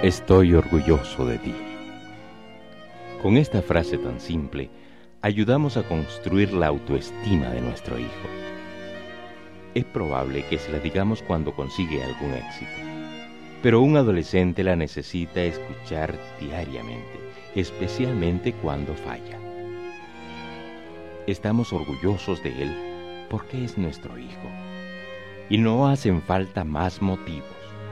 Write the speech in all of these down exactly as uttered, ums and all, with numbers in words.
Estoy orgulloso de ti. Con esta frase tan simple, ayudamos a construir la autoestima de nuestro hijo. Es probable que se la digamos cuando consigue algún éxito, pero un adolescente la necesita escuchar diariamente, especialmente cuando falla. Estamos orgullosos de él porque es nuestro hijo, y no hacen falta más motivos.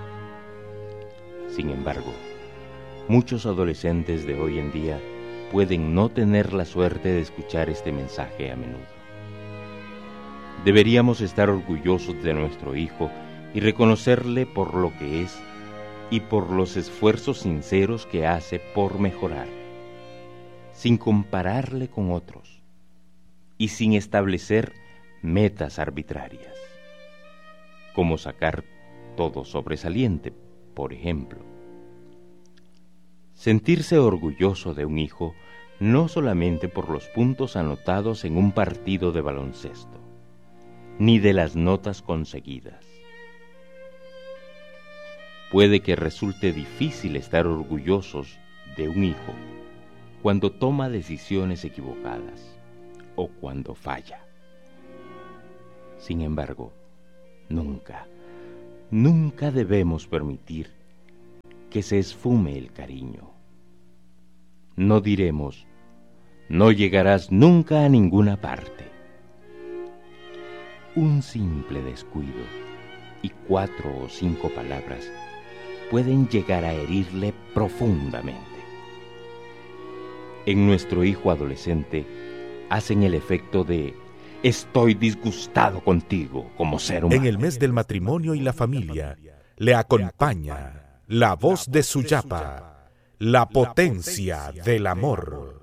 Sin embargo, muchos adolescentes de hoy en día pueden no tener la suerte de escuchar este mensaje a menudo. Deberíamos estar orgullosos de nuestro hijo y reconocerle por lo que es y por los esfuerzos sinceros que hace por mejorar, sin compararle con otros y sin establecer metas arbitrarias, como sacar todo sobresaliente, por ejemplo. Sentirse orgulloso de un hijo no solamente por los puntos anotados en un partido de baloncesto, ni de las notas conseguidas. Puede que resulte difícil estar orgullosos de un hijo cuando toma decisiones equivocadas o cuando falla. Sin embargo, nunca, nunca debemos permitir que se esfume el cariño. No diremos, no llegarás nunca a ninguna parte. Un simple descuido y cuatro o cinco palabras pueden llegar a herirle profundamente. En nuestro hijo adolescente hacen el efecto de estoy disgustado contigo como ser humano. En el mes del matrimonio y la familia le acompaña la voz de Suyapa, la potencia del amor.